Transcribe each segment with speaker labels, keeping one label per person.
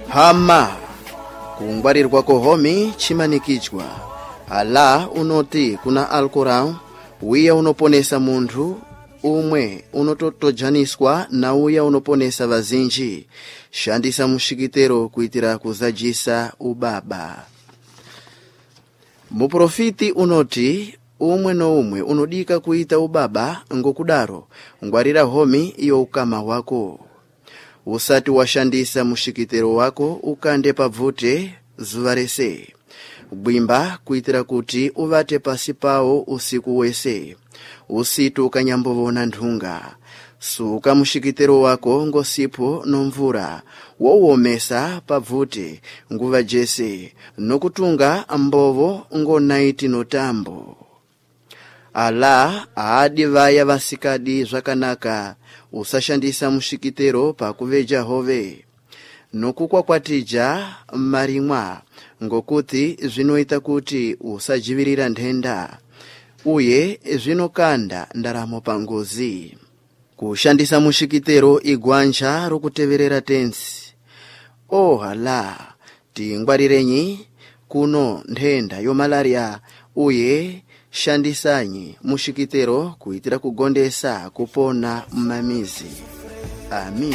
Speaker 1: hama kungwarirwa kohomi chimanikichwa ala unoti kuna Alcorão wiya unoponesa munthu umwe unototojaniswa na uya unoponesa vazinji. Shandisa mushikitero kuitira kuzajisa ubaba. Muprofiti unoti umwe no umwe unodika kuita ubaba ngokudaro ngwarira homi iyo ukama wako. Usati washandisa mushikitero wako ukande pavute zuvarese. Bwimba kuitira kuti uvate pasi pao usiku wese. Usitu ukanyambovona nthunga. Suka mushikitero wako ngosipo nomvura. Wowomesa pavute nguva jese. Nokutunga mbovo ngonaiti notambo. Ala aadi vaya vasikadi zvakanaka. Usashandisa mushikitero pa kuveja hove. Nokukwakwatija marimwa ngokuti zvinoita kuti usajivirira ndenda. Uye zvinokanda ndaramo pangozi. Kushandisa mushikitero igwanja rokuteverera tensi. Hala tingwarirenyi kuno ndenda yo malaria. Uye shandisanyi mushikitero kuitira kugondesa kupona mmamizi. Amin.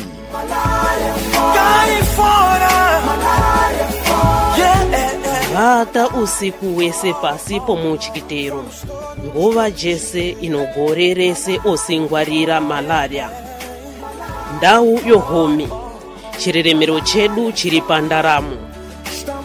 Speaker 2: Vata usiku wese pasi pomuchikitero. Nguva jese inogorerese osingwarira malaria. Ndau yohomi. Chireremero chedu chiri pandaramo.